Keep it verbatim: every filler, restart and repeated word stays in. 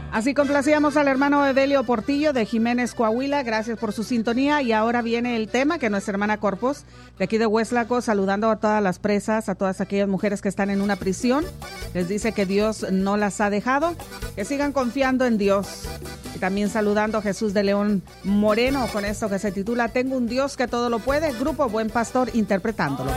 Así complacíamos al hermano Evelio Portillo de Jiménez, Coahuila. Gracias por su sintonía. Y ahora viene el tema que nuestra hermana Corpus, de aquí de Hueslaco, saludando a todas las presas, a todas aquellas mujeres que están en una prisión. Les dice que Dios no las ha dejado, que sigan confiando en Dios. Y también saludando a Jesús de León Moreno con esto que se titula Tengo un Dios que todo lo puede. Grupo Buen Pastor interpretándolo.